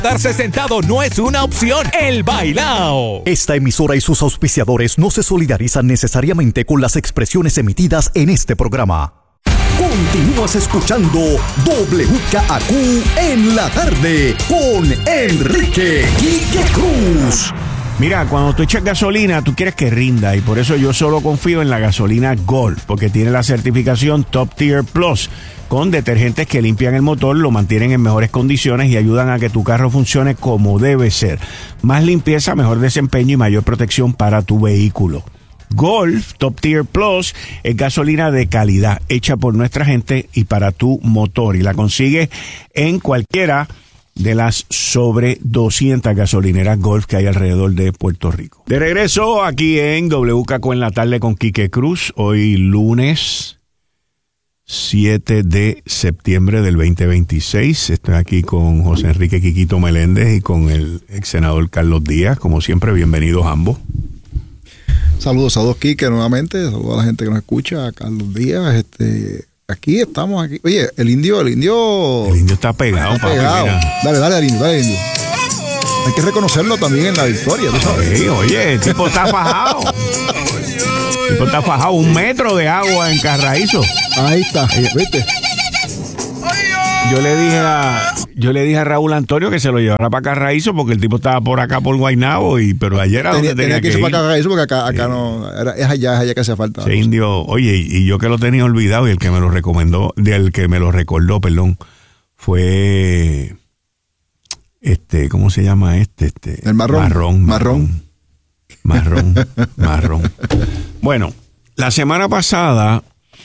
Darse sentado no es una opción. El bailao. Esta emisora y sus auspiciadores no se solidarizan necesariamente con las expresiones emitidas en este programa. Continúas escuchando WKAQ en la tarde con Enrique Quique Cruz. Mira, cuando tú echas gasolina, tú quieres que rinda, y por eso yo solo confío en la gasolina Golf, porque tiene la certificación Top Tier Plus, con detergentes que limpian el motor, lo mantienen en mejores condiciones y ayudan a que tu carro funcione como debe ser. Más limpieza, mejor desempeño y mayor protección para tu vehículo. Golf Top Tier Plus es gasolina de calidad, hecha por nuestra gente y para tu motor, y la consigues en cualquiera de las sobre 200 gasolineras Golf que hay alrededor de Puerto Rico. De regreso aquí en WKQ en la tarde con Quique Cruz, hoy lunes 7 de septiembre del 2026. Estoy aquí con José Enrique Quiquito Meléndez y con el ex senador Carlos Díaz. Como siempre, bienvenidos ambos. Saludos a Quique nuevamente, saludos a la gente que nos escucha, a Carlos Díaz, aquí estamos. Oye, el indio está pegado, papi, pegado. Dale al indio. Hay que reconocerlo también en la victoria, ¿tú sabes? Sí, oye, el tipo está fajado. El tipo está fajado, 1 metro de agua en Carraízo. Ahí está, ¿viste? Yo le dije a Raúl Antonio que se lo llevara para Carraízo porque el tipo estaba por acá por Guaynabo, pero ayer era donde tenía que ir. para Carraízo porque acá no, es allá que hacía falta. Sí, indio, oye, y yo que lo tenía olvidado, y el que me lo recordó, fue ¿cómo se llama el marrón. Bueno, la semana pasada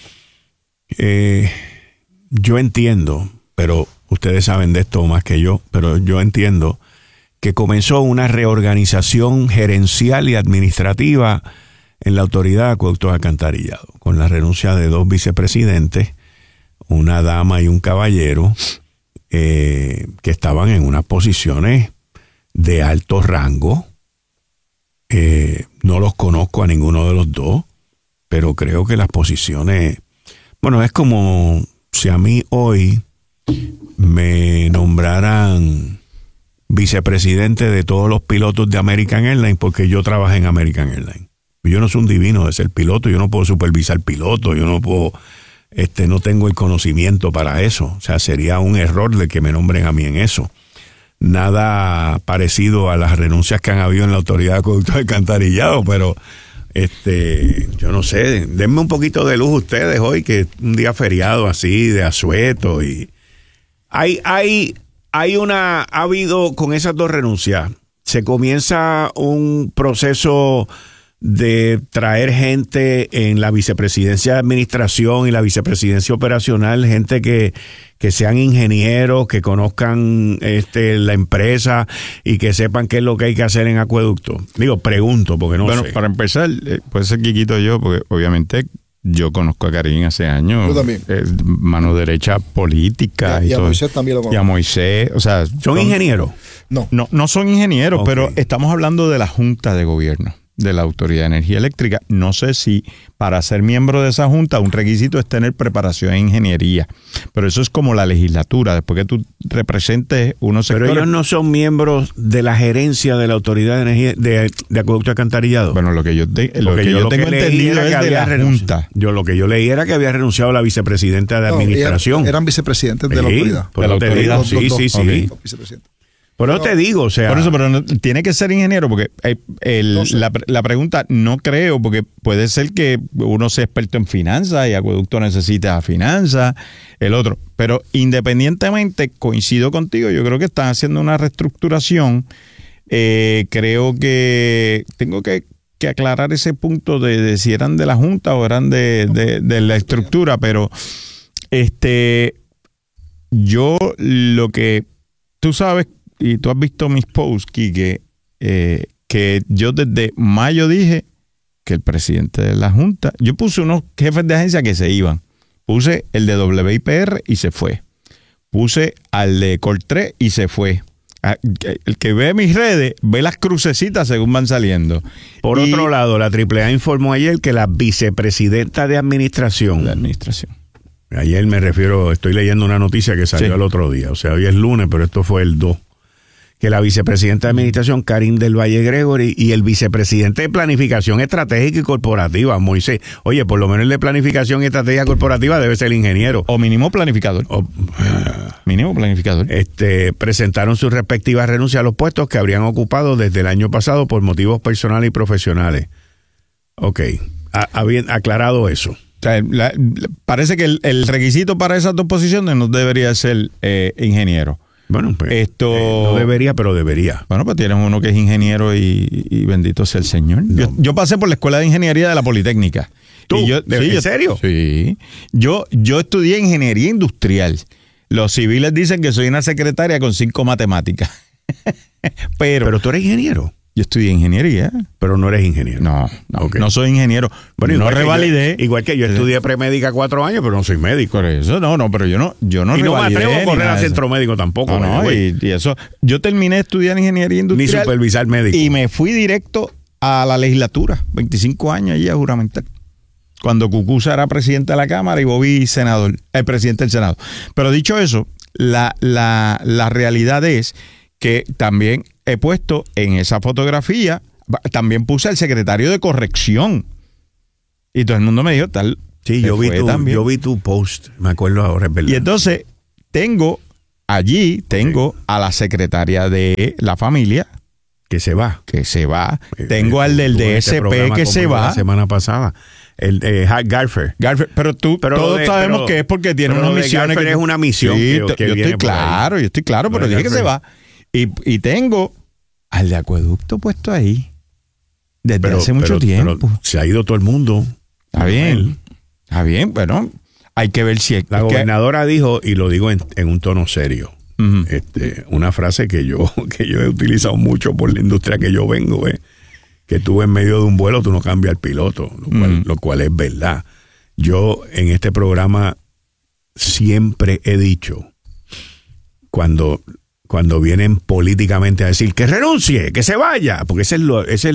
yo entiendo, pero ustedes saben de esto más que yo, pero yo entiendo que comenzó una reorganización gerencial y administrativa en la Autoridad de Acueductos y Alcantarillado, con la renuncia de 2 vicepresidentes, una dama y un caballero, que estaban en unas posiciones de alto rango. No los conozco a ninguno de los dos, pero creo que las posiciones, bueno, es como si a mí hoy me nombraran vicepresidente de todos los pilotos de American Airlines porque yo trabajé en American Airlines. Yo no soy un divino de ser piloto, yo no puedo supervisar pilotos, yo no puedo, no tengo el conocimiento para eso. O sea, sería un error de que me nombren a mí en eso. Nada parecido a las renuncias que han habido en la Autoridad de Acueductos y Alcantarillado, pero yo no sé, denme un poquito de luz ustedes hoy, que es un día feriado así, de asueto, y ha habido con esas 2 renuncias, se comienza un proceso de traer gente en la vicepresidencia de administración y la vicepresidencia operacional, gente que sean ingenieros, que conozcan la empresa y que sepan qué es lo que hay que hacer en acueducto. Digo, pregunto, porque no sé. Bueno, para empezar, puede ser Quiquito yo, porque obviamente yo conozco a Karim hace años. Yo también. Mano derecha política y a todo. Moisés también lo conozco. Y a Moisés, o sea... ¿Son ingenieros? No son ingenieros, Okay. pero estamos hablando de la Junta de Gobierno de la Autoridad de Energía Eléctrica. No sé si para ser miembro de esa junta un requisito es tener preparación en ingeniería, pero eso es como la legislatura, después que tú representes unos sectores. Pero ellos no son miembros de la gerencia de la Autoridad de Energía de Acueducto y Alcantarillado. Bueno, lo que yo tengo entendido es de la junta. Yo lo que yo leí era que había renunciado la vicepresidenta de administración. Eran vicepresidentes de la autoridad. De la autoridad. Sí. Okay. Vicepresidentes. Por eso te digo, o sea... Por eso, pero no, tiene que ser ingeniero, porque la pregunta no creo, porque puede ser que uno sea experto en finanzas y acueducto necesita finanzas, el otro. Pero independientemente, coincido contigo, yo creo que están haciendo una reestructuración. Creo que tengo que aclarar ese punto de si eran de la Junta o eran de la estructura, pero yo lo que tú sabes, y tú has visto mis posts, Quique, que yo desde mayo dije que el presidente de la Junta, yo puse unos jefes de agencia que se iban, puse el de WIPR y se fue, puse al de Coltré y se fue. El que ve mis redes ve las crucecitas según van saliendo. Por otro lado, la AAA informó ayer que la vicepresidenta de administración, ayer me refiero, estoy leyendo una noticia que salió el otro día, o sea, hoy es lunes, pero esto fue el 2, que la vicepresidenta de administración, Karin del Valle Gregory, y el vicepresidente de planificación estratégica y corporativa, Moisés. Oye, por lo menos el de planificación y estrategia corporativa debe ser el ingeniero. O mínimo planificador. Mínimo planificador. Presentaron sus respectivas renuncias a los puestos que habrían ocupado desde el año pasado por motivos personales y profesionales. Ok, bien aclarado eso. O sea, parece que el requisito para esas dos posiciones no debería ser ingeniero. Bueno, pues no debería, pero debería. Bueno, pues tienes uno que es ingeniero y bendito sea el Señor. No. Yo pasé por la Escuela de Ingeniería de la Politécnica. ¿Tú? ¿En serio? Sí. Yo estudié Ingeniería Industrial. Los civiles dicen que soy una secretaria con 5 matemáticas. Pero tú eres ingeniero. Yo estudié ingeniería. Pero no eres ingeniero. No, Okay. No soy ingeniero. Bueno, no revalidé. Igual que yo estudié premédica 4 años, pero no soy médico. Por eso pero yo no y revalidé. Y no me atrevo a correr a centro médico tampoco. Y eso. Yo terminé de estudiar ingeniería industrial. Ni supervisar médico. Y me fui directo a la legislatura. 25 años allí a juramentar. Cuando Cucuza era presidente de la Cámara y Bobby presidente del Senado. Pero dicho eso, la realidad es que también he puesto en esa fotografía, también puse al secretario de corrección. Y todo el mundo me dijo tal. Sí, yo vi tu post, me acuerdo ahora, es verdad. Y entonces tengo a la secretaria de la familia. Que se va. Tengo al del DSP que se va. La semana pasada. El Garfer. Pero todos sabemos que es porque tiene una misión. Garfer es una misión. Sí, yo estoy claro, pero dije que se va. Y tengo al de acueducto puesto ahí desde hace mucho tiempo. Pero se ha ido todo el mundo. Está bien, bueno, hay que ver si es. La gobernadora dijo, y lo digo en un tono serio, una frase que yo he utilizado mucho por la industria que yo vengo, que tú en medio de un vuelo tú no cambias el piloto, lo cual es verdad. Yo en este programa siempre he dicho, cuando vienen políticamente a decir que renuncie, que se vaya, porque esa es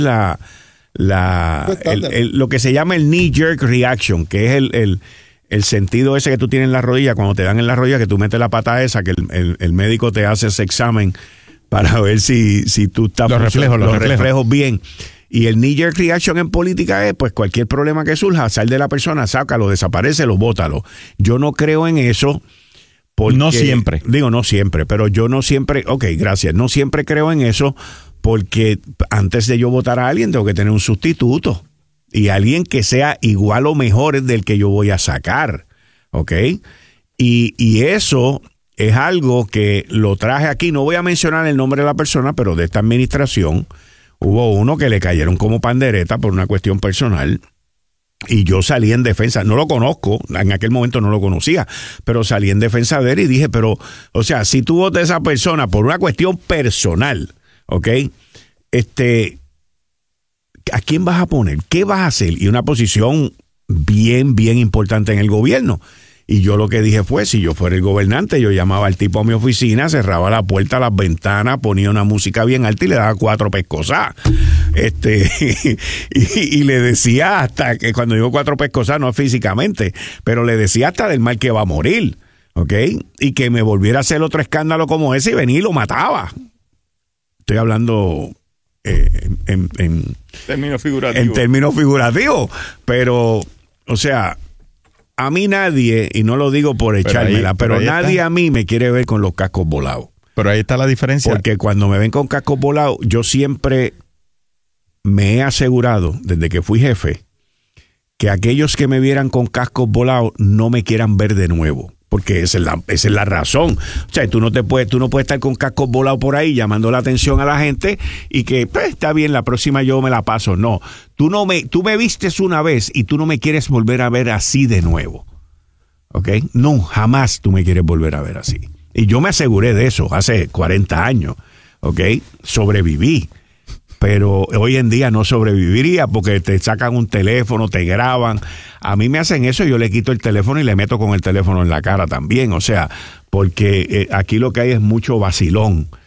lo que se llama el knee-jerk reaction, que es el sentido ese que tú tienes en la rodilla, cuando te dan en la rodilla, que tú metes la pata esa, que el médico te hace ese examen para ver si tú estás los reflejos bien. Y el knee-jerk reaction en política es, pues, cualquier problema que surja, sal de la persona, sácalo, desaparécelo, bótalo. Yo no creo en eso. Porque, no siempre. No siempre, pero yo no siempre, gracias, no siempre creo en eso, porque antes de yo votar a alguien tengo que tener un sustituto y alguien que sea igual o mejor del que yo voy a sacar, ¿ok? Y eso es algo que lo traje aquí, no voy a mencionar el nombre de la persona, pero de esta administración hubo uno que le cayeron como pandereta por una cuestión personal. Y yo salí en defensa, no lo conozco, en aquel momento no lo conocía, pero salí en defensa de él y dije, si tú votas a esa persona por una cuestión personal, ¿ok? ¿A quién vas a poner? ¿Qué vas a hacer? Y una posición bien, bien importante en el gobierno. Y yo lo que dije fue, si yo fuera el gobernante, yo llamaba al tipo a mi oficina, cerraba la puerta, las ventanas, ponía una música bien alta y le daba 4 pescosas. Y le decía hasta que, cuando digo 4 pescosas, no físicamente, pero le decía hasta del mal que va a morir, ¿ok? Y que me volviera a hacer otro escándalo como ese y venía y lo mataba. Estoy hablando en términos figurativos. En términos figurativos, pero, a mí nadie, y no lo digo por echármela, pero nadie a mí me quiere ver con los cascos volados. Pero ahí está la diferencia. Porque cuando me ven con cascos volados, yo siempre me he asegurado, desde que fui jefe, que aquellos que me vieran con cascos volados no me quieran ver de nuevo. Porque esa es la razón. O sea, tú no puedes estar con cascos volados por ahí llamando la atención a la gente y que está bien, la próxima yo me la paso. No, tú me vistes una vez y tú no me quieres volver a ver así de nuevo. ¿Ok? No, jamás tú me quieres volver a ver así. Y yo me aseguré de eso hace 40 años. ¿Ok? Sobreviví. Pero hoy en día no sobreviviría porque te sacan un teléfono, te graban. A mí me hacen eso y yo le quito el teléfono y le meto con el teléfono en la cara también. Porque aquí lo que hay es mucho vacilón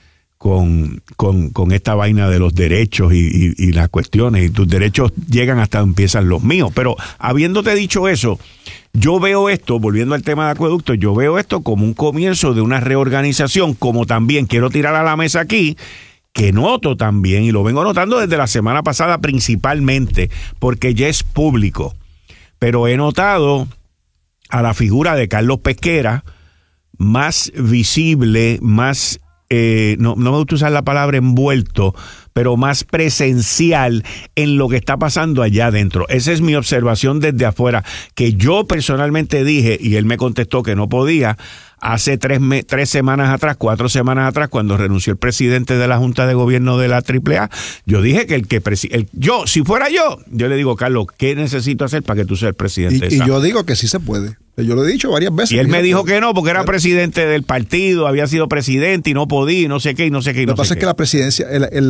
con esta vaina de los derechos y las cuestiones, y tus derechos llegan hasta donde empiezan los míos. Pero habiéndote dicho eso, yo veo esto, volviendo al tema de acueductos, yo veo esto como un comienzo de una reorganización, como también quiero tirar a la mesa aquí, que noto también, y lo vengo notando desde la semana pasada principalmente, porque ya es público, pero he notado a la figura de Carlos Pesquera más visible, más, no me gusta usar la palabra envuelto, pero más presencial en lo que está pasando allá adentro. Esa es mi observación desde afuera, que yo personalmente dije, y él me contestó que no podía, hace 4 semanas atrás, cuando renunció el presidente de la Junta de Gobierno de la AAA, yo dije que si fuera yo le digo, Carlos, ¿qué necesito hacer para que tú seas el presidente? Y yo digo que sí se puede. Yo lo he dicho varias veces. Y él me dijo que no, porque era presidente del partido, había sido presidente y no podía, y no sé qué, y no sé qué. Lo que pasa es que la presidencia,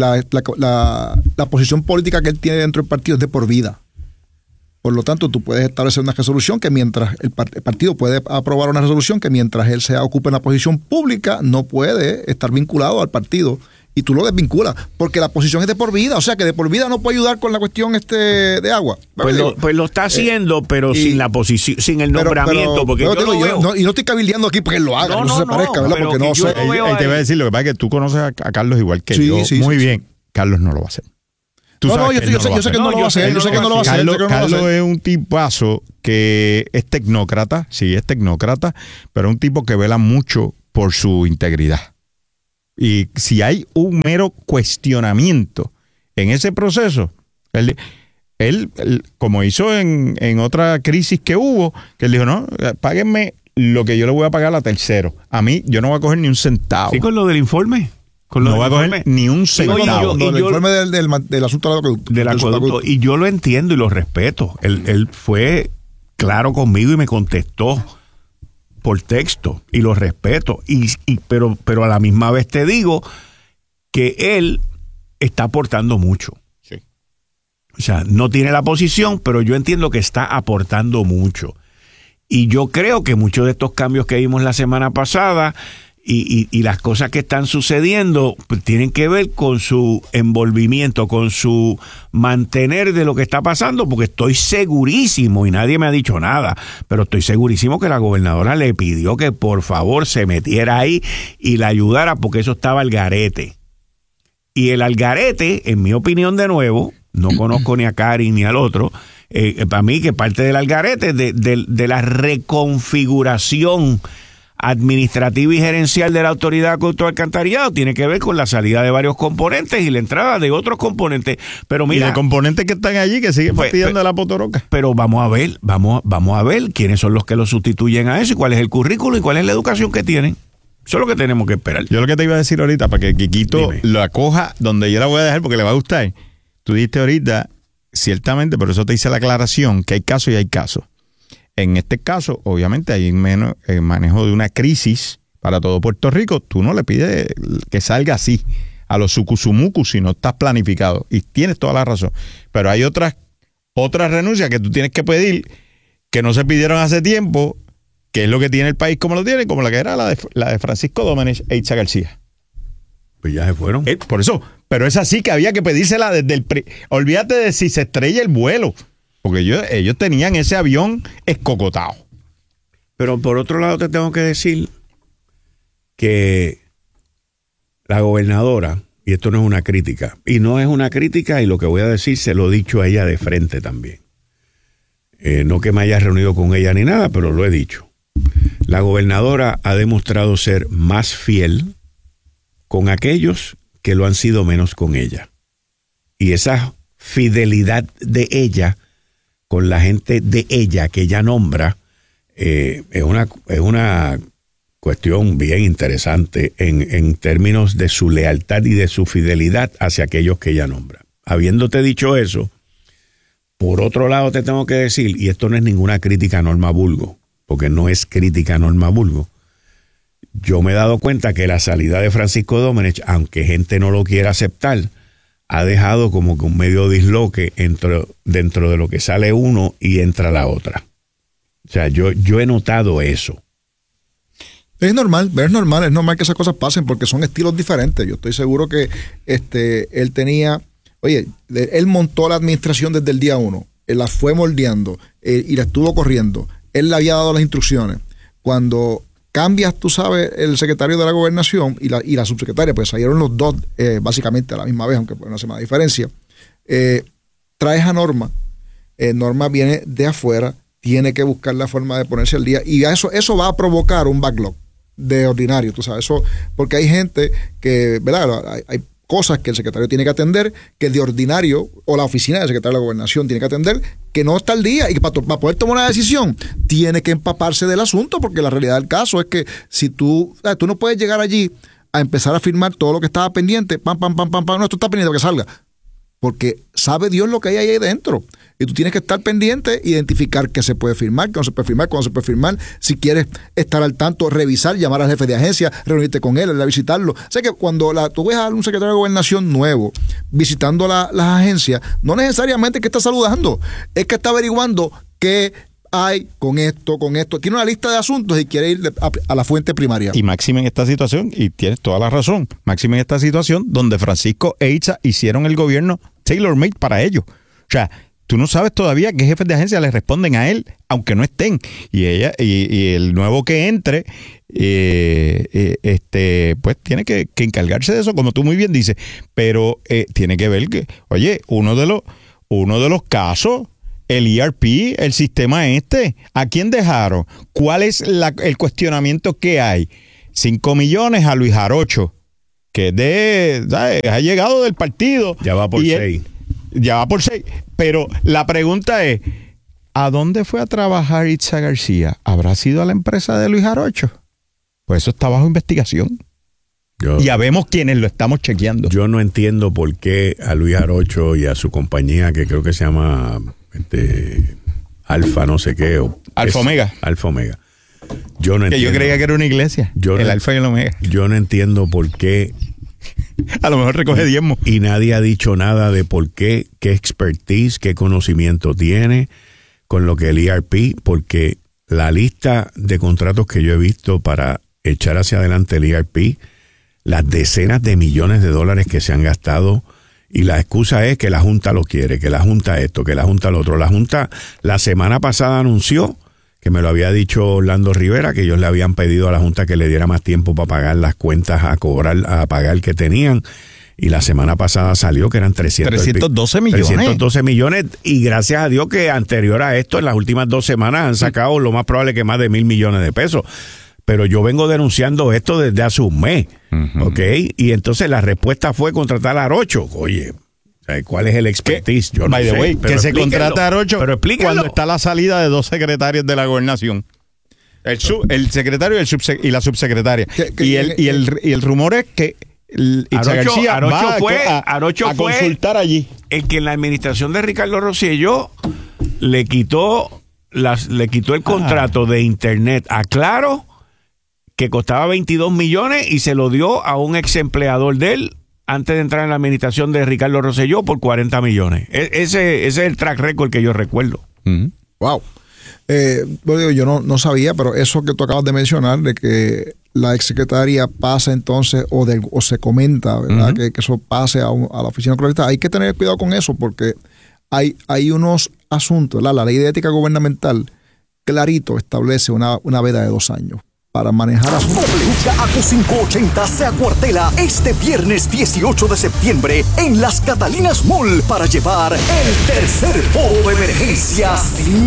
la posición política que él tiene dentro del partido es de por vida. Por lo tanto, tú puedes establecer una resolución que mientras el partido puede aprobar una resolución que mientras él se ocupe en la posición pública, no puede estar vinculado al partido. Y tú lo desvinculas, porque la posición es de por vida. O sea, que de por vida no puede ayudar con la cuestión de agua. Pues lo está haciendo, pero sin la posición, sin el nombramiento. Porque y no estoy cabildeando aquí porque él lo haga, no se parezca, ¿verdad? Porque no sé. Te voy a decir, lo que pasa es que tú conoces a Carlos igual que yo. Muy bien. Carlos no lo va a hacer. Yo sé que no lo va a hacer. Carlos es un tipazo que es tecnócrata, sí, es tecnócrata, pero es un tipo que vela mucho por su integridad. Y si hay un mero cuestionamiento en ese proceso, él como hizo en otra crisis que hubo, que él dijo, no, páguenme lo que yo le voy a pagar a tercero. A mí, yo no voy a coger ni un centavo. ¿Sí con lo del informe? No va a coger ni un centavo. El informe del asunto del acueducto. Y yo lo entiendo y lo respeto. Él fue claro conmigo y me contestó por texto y lo respeto. Pero a la misma vez te digo que él está aportando mucho. Sí. O sea, no tiene la posición, pero yo entiendo que está aportando mucho. Y yo creo que muchos de estos cambios que vimos la semana pasada y las cosas que están sucediendo pues, tienen que ver con su envolvimiento, con su mantener de lo que está pasando, porque estoy segurísimo, y nadie me ha dicho nada, pero estoy segurísimo que la gobernadora le pidió que por favor se metiera ahí y la ayudara, porque eso estaba al garete. Y el algarete, en mi opinión de nuevo, no conozco ni a Karin ni al otro, para mí que parte del algarete de la reconfiguración administrativa y gerencial de la Autoridad de Acueductos y Alcantarillado tiene que ver con la salida de varios componentes y la entrada de otros componentes. Pero mira, y de componentes que están allí que siguen fastidiando la potoroca. Pero vamos a ver quiénes son los que lo sustituyen a eso y cuál es el currículo y cuál es la educación que tienen. Eso es lo que tenemos que esperar. Yo lo que te iba a decir ahorita, para que Quiquito lo acoja donde yo la voy a dejar porque le va a gustar. Tú dijiste ahorita, ciertamente, por eso te hice la aclaración, que hay casos y hay casos. En este caso, obviamente, hay menos manejo de una crisis para todo Puerto Rico. Tú no le pides que salga así a los sucusumucus si no estás planificado. Y tienes toda la razón. Pero hay otras renuncias que tú tienes que pedir que no se pidieron hace tiempo, que es lo que tiene el país como lo tiene, como la que era la de Francisco Domenech e Itza García. Pues ya se fueron. Por eso. Pero es así que había que pedírsela desde el... Olvídate de si se estrella el vuelo. Porque ellos tenían ese avión escocotado. Pero por otro lado te tengo que decir que la gobernadora, y esto no es una crítica, y lo que voy a decir se lo he dicho a ella de frente también. No que me haya reunido con ella ni nada, pero lo he dicho. La gobernadora ha demostrado ser más fiel con aquellos que lo han sido menos con ella. Y esa fidelidad de ella con la gente de ella que ella nombra, es una cuestión bien interesante en términos de su lealtad y de su fidelidad hacia aquellos que ella nombra. Habiéndote dicho eso, por otro lado te tengo que decir, y esto no es ninguna crítica a Norma Burgos, porque no es crítica a Norma Burgos, yo me he dado cuenta que la salida de Francisco Domenech, aunque gente no lo quiera aceptar, ha dejado como que un medio disloque dentro de lo que sale uno y entra la otra. O sea, yo he notado eso. Es normal que esas cosas pasen porque son estilos diferentes. Yo estoy seguro que él tenía, él montó la administración desde el día 1, él la fue moldeando y la estuvo corriendo. Él le había dado las instrucciones. Cuando cambias, tú sabes, el secretario de la gobernación y la subsecretaria, pues salieron los dos básicamente a la misma vez, aunque no hace más diferencia. Traes a Norma, Norma viene de afuera, tiene que buscar la forma de ponerse al día y eso va a provocar un backlog de ordinario, tú sabes, eso, porque hay gente que, ¿verdad? Hay cosas que el secretario tiene que atender, que de ordinario, o la oficina del secretario de la gobernación tiene que atender, que no está al día y que para poder tomar una decisión tiene que empaparse del asunto, porque la realidad del caso es que si tú no puedes llegar allí a empezar a firmar todo lo que estaba pendiente, no, esto está pendiente para que salga, porque sabe Dios lo que hay ahí dentro. Y tú tienes que estar pendiente, identificar qué se puede firmar, qué no se puede firmar, cuándo se puede firmar. Si quieres estar al tanto, revisar, llamar al jefe de agencia, reunirte con él, ir a visitarlo. O sea que cuando tú ves a un secretario de gobernación nuevo visitando las agencias, no necesariamente es que está saludando, es que está averiguando qué hay con esto. Tiene una lista de asuntos y quiere ir a la fuente primaria. Y máxime en esta situación, y tienes toda la razón, máxime en esta situación donde Francisco e Itza hicieron el gobierno tailor-made para ellos. O sea, tú no sabes todavía qué jefes de agencia le responden a él, aunque no estén. Y el nuevo que entre, pues tiene que encargarse de eso, como tú muy bien dices. Pero tiene que ver que, oye, uno de los casos, el ERP, el sistema ¿a quién dejaron? ¿Cuál es el cuestionamiento que hay? 5 millones a Luis Jarocho, que ha llegado del partido. Ya va por 6. Ya va por 6. Pero la pregunta es, ¿a dónde fue a trabajar Itza García? ¿Habrá sido a la empresa de Luis Jarocho? Pues eso está bajo investigación. Ya vemos quiénes lo estamos chequeando. Yo no entiendo por qué a Luis Jarocho y a su compañía, que creo que se llama Alfa no sé qué. Alfa Omega. Alfa Omega. Yo no entiendo. Que yo creía que era una iglesia. El Alfa y el Omega. Yo no entiendo por qué. A lo mejor recoge diezmo. Y nadie ha dicho nada de por qué expertise, qué conocimiento tiene con lo que el ERP, porque la lista de contratos que yo he visto para echar hacia adelante el ERP, las decenas de millones de dólares que se han gastado, y la excusa es que la Junta lo quiere, que la Junta esto, que la Junta lo otro. La Junta la semana pasada anunció, que me lo había dicho Orlando Rivera, que ellos le habían pedido a la Junta que le diera más tiempo para pagar las cuentas, a pagar que tenían, y la semana pasada salió que eran 312 millones. 312 millones, y gracias a Dios que anterior a esto, en las últimas 2 semanas han sacado lo más probable que más de 1,000 millones de pesos. Pero yo vengo denunciando esto desde hace un mes, ¿ok? Y entonces la respuesta fue contratar a Arocho. Oye, ¿cuál es el expertise? Yo no sé. Que se contrata a Arocho cuando está la salida de 2 secretarios de la gobernación. El secretario y la subsecretaria. Y el rumor es que Itza García fue a consultar allí. El que en la administración de Ricardo Rosselló le quitó el contrato de internet a Claro, que costaba 22 millones, y se lo dio a un ex empleador de él antes de entrar en la administración de Ricardo Rosselló por 40 millones. Ese es el track record que yo recuerdo. Wow. Yo no sabía, pero eso que tú acabas de mencionar, de que la exsecretaria pasa entonces, o se comenta, ¿verdad? Que eso pase a la oficina correcta. Hay que tener cuidado con eso, porque hay unos asuntos, ¿verdad? La ley de ética gubernamental clarito establece una veda de 2 años para manejar asuntos. WKAQ 580 se acuartela este viernes 18 de septiembre en Las Catalinas Mall para llevar el tercer foro de emergencia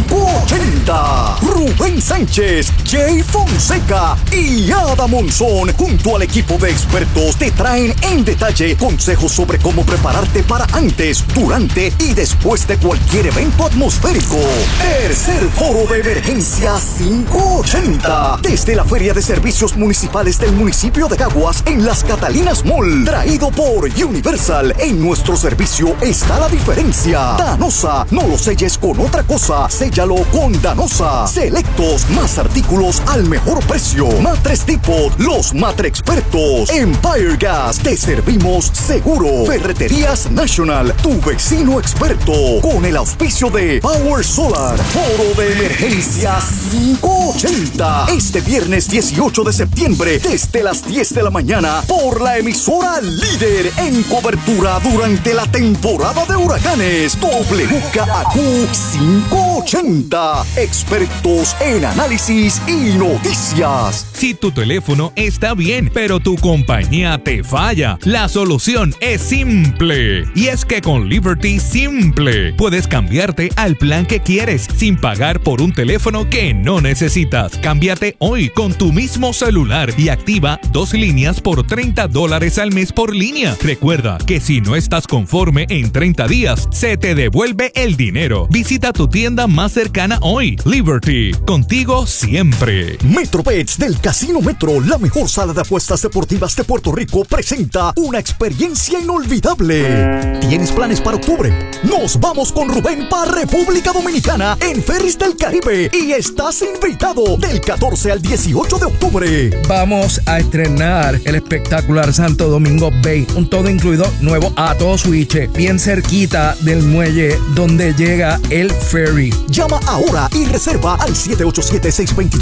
580. Rubén Sánchez, Jay Fonseca y Ada Monzón, junto al equipo de expertos, te traen en detalle consejos sobre cómo prepararte para antes, durante y después de cualquier evento atmosférico. Tercer foro de emergencia 580 desde la Feria de Servicios Municipales del municipio de Caguas en Las Catalinas Mall, traído por Universal. En nuestro servicio está la diferencia. Danosa, no lo selles con otra cosa, séllalo con Danosa. Selectos, más artículos al mejor precio. Matres Depot, los Matre Expertos. Empire Gas, te servimos seguro. Ferreterías National, tu vecino experto. Con el auspicio de Power Solar. Foro de emergencia 580 este viernes 18 de septiembre desde las 10 de la mañana por la emisora líder en cobertura durante la temporada de huracanes. WKAQ 580. Expertos en análisis y noticias. Si tu teléfono está bien, pero tu compañía te falla, la solución es simple. Y es que con Liberty Simple puedes cambiarte al plan que quieres sin pagar por un teléfono que no necesitas. Cámbiate hoy con tu mismo celular y activa 2 líneas por $30 al mes por línea. Recuerda que si no estás conforme en 30 días, se te devuelve el dinero. Visita tu tienda más cercana hoy. Liberty, contigo siempre. MetroBets del Casino Metro, la mejor sala de apuestas deportivas de Puerto Rico, presenta una experiencia inolvidable. ¿Tienes planes para octubre? Nos vamos con Rubén para República Dominicana en Ferris del Caribe y estás invitado del 14 al 18 de octubre. Vamos a estrenar el espectacular Santo Domingo Bay, un todo incluido nuevo a todo switch, bien cerquita del muelle donde llega el ferry. Llama ahora y reserva al 787-622